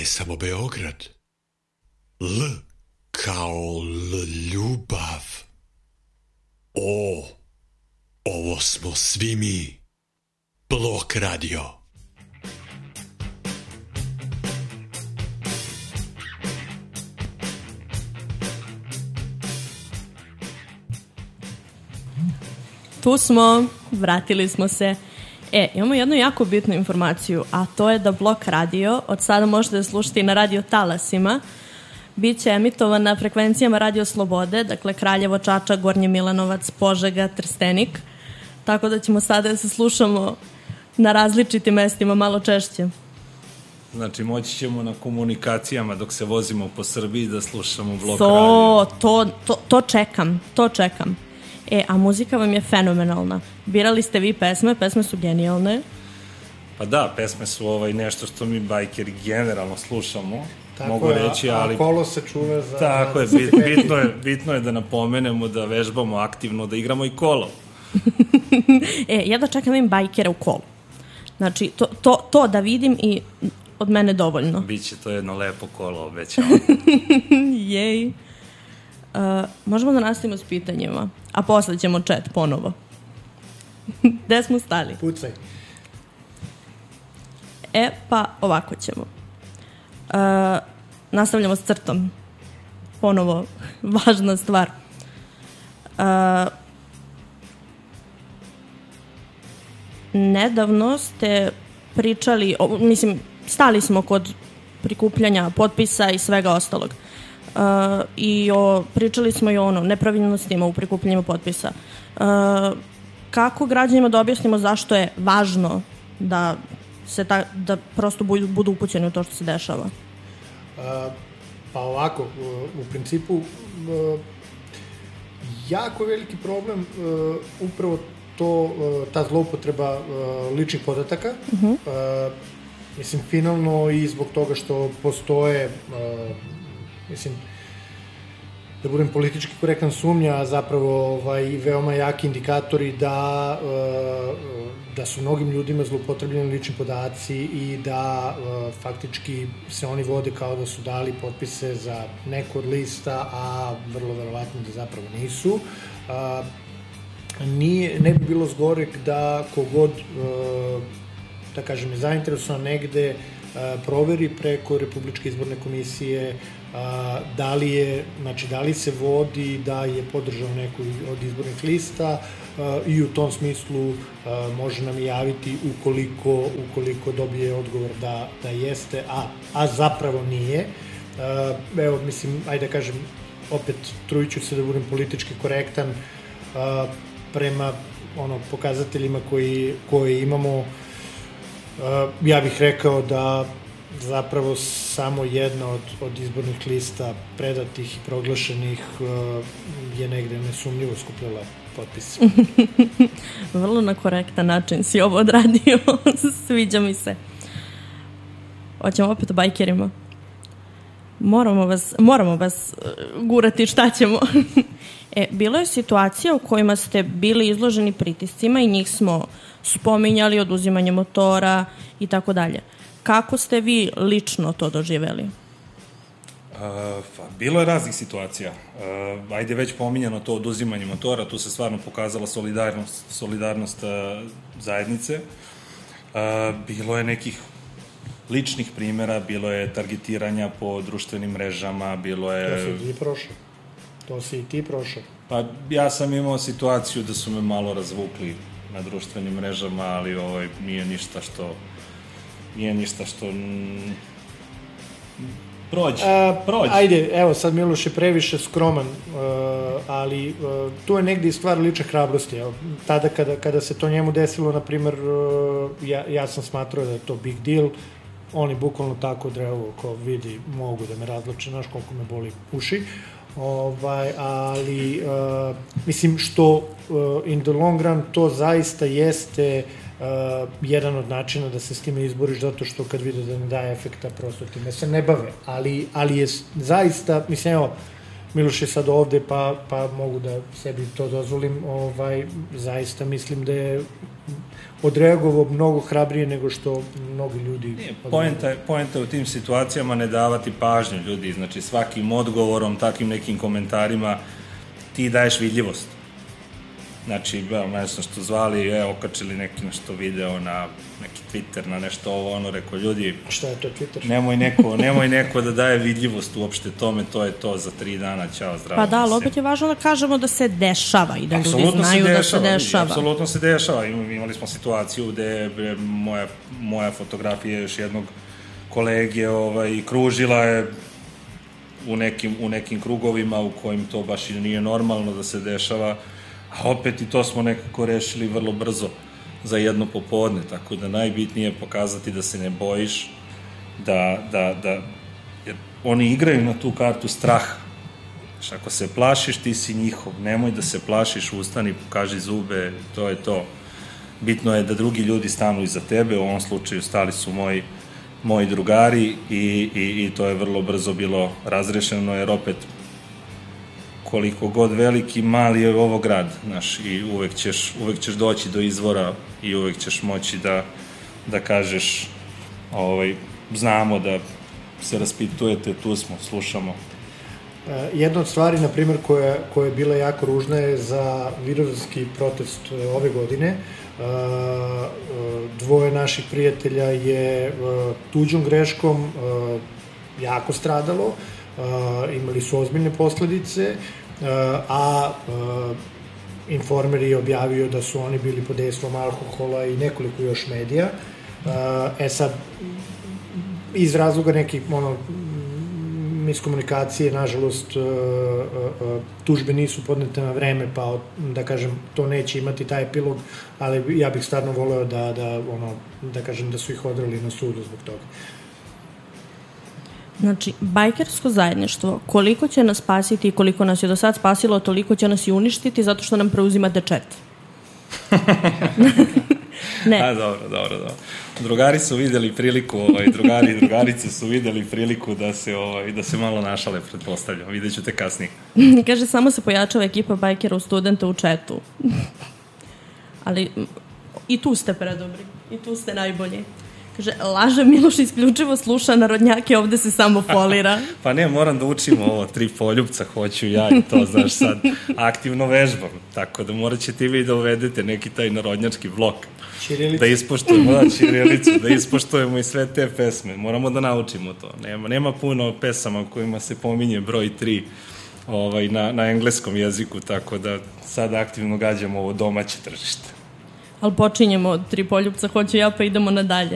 ne samo Beograd. L kao ljubav. O, ovo smo svi mi. Blok radio. Tu smo, vratili smo se. Imamo jednu jako bitnu informaciju, a to je da Blok radio od sada možete da slušate i na radio talasima. Biće emitovan na frekvencijama Radio Slobode, dakle Kraljevo, Čačak, Gornji Milanovac, Požega, Trstenik. Tako da ćemo sada da se slušamo na različitim mestima malo češće. Znači, moći ćemo na komunikacijama dok se vozimo po Srbiji da slušamo Blok radio. To čekam. A muzika vam je fenomenalna. Birali ste vi pesme su genijalne. Pa da, pesme su nešto što mi bajkeri generalno slušamo, tako mogu reći, ali... A kolo se čuva za... Tako je, bitno je da napomenemo, da vežbamo aktivno, da igramo i kolo. Ja da čekam im bajkera u kolu. Znači, to da vidim i od mene dovoljno. Biće to jedno lepo kolo, obećamo. Jej. Možemo da nastavimo s pitanjima, a posle ćemo chat ponovo. Gde smo stali? Pucaj. Pa ovako ćemo. Nastavljamo s crtom. Ponovo, važna stvar. Nedavno ste pričali, stali smo kod prikupljanja potpisa i svega ostalog. I pričali smo i o nepravilnostima u prikupljanju potpisa. Kako građanima da objasnimo zašto je važno da prosto budu upućeni u to što se dešava? Pa ovako, u principu jako veliki problem upravo ta zloupotreba ličnih podataka. Finalno i zbog toga što postoje da budem politički korektan, sumnja, zapravo veoma jaki indikatori da su mnogim ljudima zloupotrebljeni lični podaci i da faktički se oni vode kao da su dali potpise za neku od lista, a vrlo verovatno da zapravo nisu. Ne bi bilo zgorek da kogod, da kažem, je zainteresovan negde, proveri preko Republičke izborne komisije da li se vodi, da je podržao neku od izbornih lista i u tom smislu može nam javiti ukoliko dobije odgovor da jeste, a zapravo nije. Evo, ajde da kažem, opet trujiću se da budem politički korektan prema pokazateljima koji imamo. Ja bih rekao da zapravo samo jedna od izbornih lista predatih i proglašenih je negde nesumnjivo skupljala potpise. Vrlo na korektan način si ovo odradio. Sviđa mi se. Hoćemo opet o bajkerima. Moramo vas gurati, šta ćemo? Bilo je situacija u kojima ste bili izloženi pritiscima i njih smo spominjali, oduzimanje motora i tako dalje. Kako ste vi lično to doživeli? Bilo je raznih situacija. Ajde, već pominjano to oduzimanje motora, tu se stvarno pokazala solidarnost zajednice. Bilo je nekih ličnih primjera, bilo je targetiranja po društvenim mrežama, bilo je... To si i ti prošao. Pa ja sam imao situaciju da su me malo razvukli na društvenim mrežama, ali nije ništa što prođe. Ajde, evo sad Miloš je previše skroman, ali tu je negdje i stvar lične hrabrosti. Tada kada se to njemu desilo, na primjer, ja sam smatrao da je to big deal, oni bukvalno tako odreagovao, ko vidi, mogu da me razloče, znaš koliko me boli uši. Ali mislim što in the long run to zaista jeste jedan od načina da se s time izboriš, zato što kad vide da ne daje efekta, prosto time se ne bave, ali je zaista, mislim, evo, Miloš je sad ovde, pa mogu da sebi to dozvolim, zaista mislim da je odreagovao mnogo hrabrije nego što mnogi ljudi... Poenta je u tim situacijama ne davati pažnju ljudi, znači svakim odgovorom, takvim nekim komentarima ti daješ vidljivost. Znači, nešto što zvali, okačili neki nešto video na neki Twitter, na nešto ovo, rekao, ljudi... Šta je to Twitter? Nemoj neko da daje vidljivost uopšte tome, to je to za 3 dana, ćao, zdravo. Pa da, ali opet je važno da kažemo da se dešava i da ljudi znaju da se dešava. Apsolutno se dešava. Imali smo situaciju gde je moja fotografija još jednog kolege kružila je u nekim krugovima u kojim to baš i nije normalno da se dešava, a opet i to smo nekako rešili vrlo brzo za jedno popodne, tako da najbitnije je pokazati da se ne bojiš, jer oni igraju na tu kartu straha. Znači, ako se plašiš, ti si njihov, nemoj da se plašiš, ustani, pokaži zube, to je to. Bitno je da drugi ljudi stanu iza tebe, u ovom slučaju stali su moji drugari i to je vrlo brzo bilo razrešeno, jer opet koliko god veliki, mali je ovo grad, znaš, i uvek ćeš doći do izvora i uvek ćeš moći da kažeš, znamo da se raspitujete, tu smo, slušamo. Jedna od stvari, na primjer, koja je bila jako ružna je za Vidovdanski protest ove godine. Dvoje naših prijatelja je tuđom greškom jako stradalo, imali su ozbiljne posledice, a Informer je objavio da su oni bili pod dejstvom alkohola i nekoliko još medija. Sad, iz razloga nekih miskomunikacije, nažalost, tužbe nisu podnete na vreme, pa da kažem, to neće imati taj epilog, ali ja bih stvarno voleo da kažem da su ih odrali na sudu zbog toga. Znači, bajkersko zajedništvo, koliko će nas spasiti i koliko nas je do sad spasilo, toliko će nas i uništiti zato što nam preuzimate chat. Ne. Dobro. Drugari su videli priliku, drugari i drugarice su videli priliku da se malo našale, pretpostavljam. Vidjet ću te kasnije. Kaže, samo se pojačava ekipa bajkera u studenta u chatu. Ali i tu ste predobri. I tu ste najbolji. Kaže, laže Miloš, isključivo sluša narodnjake, ovde se samo folira. Pa ne, moram da učim ovo, 3 poljubca, hoću ja i to, znaš, sad aktivno vežbam, tako da morat ćete i vi da uvedete neki taj narodnjački blok. Ćirilicu. Da ispoštujemo, ćirilicu, da ispoštujemo i sve te pesme, moramo da naučimo to. Nema puno pesama kojima se pominje broj 3 na engleskom jeziku, tako da sad aktivno gađamo ovo domaće tržište. Ali počinjemo od 3 poljubca, hoću ja, pa idemo nadalje.